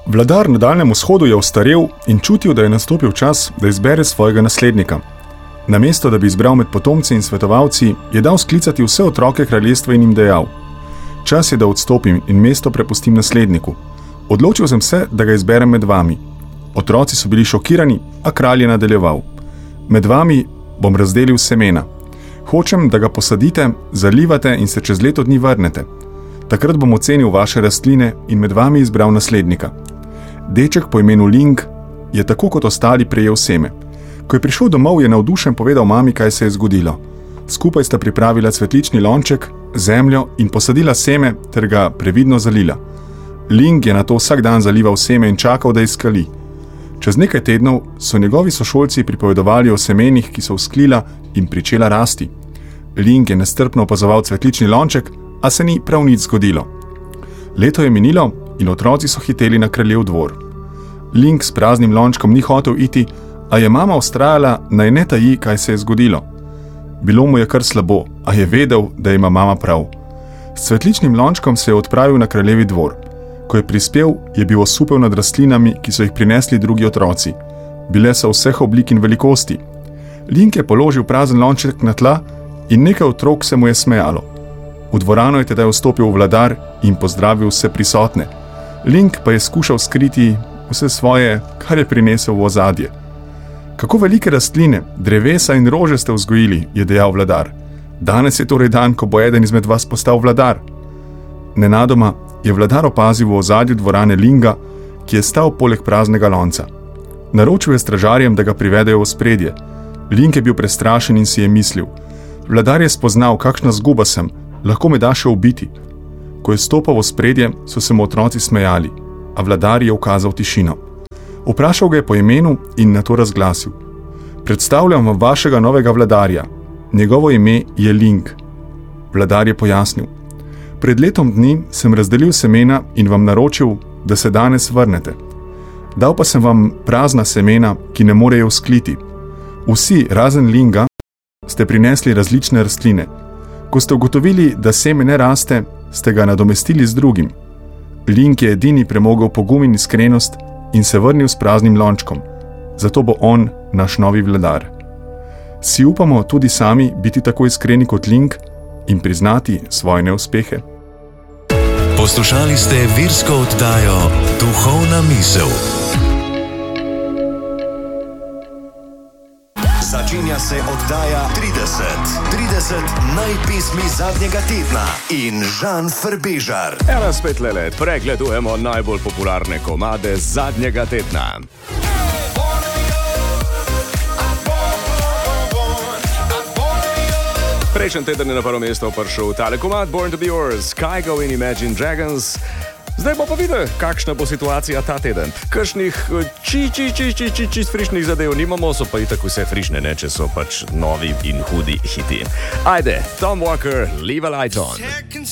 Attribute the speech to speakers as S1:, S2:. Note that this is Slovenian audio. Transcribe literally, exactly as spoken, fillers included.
S1: Vladar na Daljnem vzhodu je ostarel in čutil, da je nastopil čas, da izbere svojega naslednika. Namesto, da bi izbral med potomci in svetovalci, je dal sklicati vse otroke kraljestva in jim dejal: Čas je, da odstopim in mesto prepustim nasledniku. Odločil sem se, da ga izberem med vami. Otroci so bili šokirani, a kralj je nadaljeval: Med vami bom razdelil semena. Hočem, da ga posadite, zalivate in se čez leto dni vrnete. Takrat bom ocenil vaše rastline in med vami izbral naslednika. Deček po imenu Ling je tako kot ostali prejel seme. Ko je prišel domov, je navdušen povedal mami, kaj se je zgodilo. Skupaj sta pripravila cvetlični lonček, zemljo in posadila seme ter ga previdno zalila. Ling je nato vsak dan zalival seme in čakal, da izkali. Čez nekaj tednov so njegovi sošolci pripovedovali o semenih, ki so vzklila in pričela rasti. Ling je nestrpno opazoval cvetlični lonček, a se ni prav nič zgodilo. Leto je minilo in otroci so hiteli na kraljev dvor. Ling s praznim lončkom ni hotel iti, a je mama vztrajala, naj ne taji, kaj se je zgodilo. Bilo mu je kar slabo, a je vedel, da ima mama prav. S cvetličnim lončkom se je odpravil na kraljevi dvor. Ko je prispel, je bil osupel nad rastlinami, ki so jih prinesli drugi otroci. Bile so vseh oblik in velikosti. Ling je položil prazen lonček na tla in nekaj otrok se mu je smejalo. V dvorano je tedaj vstopil vladar in pozdravil vse prisotne. Ling pa je skušal skriti vse svoje, kar je prinesel v ozadje. Kako velike rastline, drevesa in rože ste vzgojili, je dejal vladar. Danes je torej dan, ko bo eden izmed vas postal vladar. Nenadoma je vladar opazil v ozadju dvorane Linga, ki je stal poleg praznega lonca. Naročil je stražarjem, da ga privedejo v spredje. Ling je bil prestrašen in si je mislil: Vladar je spoznal, kakšna zguba sem, lahko me da še ubiti. Ko je stopal v spredje, so se mu otroci smejali, a vladar je ukazal tišino. Vprašal ga je po imenu in nato razglasil: Predstavljam vam vašega novega vladarja. Njegovo ime je Ling. Vladar je pojasnil: Pred letom dni sem razdelil semena in vam naročil, da se danes vrnete. Dal pa sem vam prazna semena, ki ne morejo vzkliti. Vsi, razen Linga, ste prinesli različne rastline. Ko ste ugotovili, da seme ne raste, ste ga nadomestili z drugim. Ling je edini premogel pogum in iskrenost in se vrnil s praznim lončkom. Zato bo on naš novi vladar. Si upamo tudi sami biti tako iskreni kot Ling in priznati svoje neuspehe?
S2: Poslušali ste virsko oddajo Duhovna misel. Začenja se oddaja trideset. trideset najpesmi zadnjega tedna in Žan Frbežar.
S3: Evo spet lelet, pregledujemo najbolj popularne komade zadnjega tedna. Prejšnji teden je na prvo mesto prišel tale komad Born to be Yours, Kygo in Imagine Dragons. Zdaj bo pa videl, kakšna bo situacija ta teden. Kakšnih či, či, či, či, či, či frišnih zadev nimamo, so pa itak vse frišne, ne, če so pač novi in hudi hiti. Ajde, Tom Walker, Leave a Light On.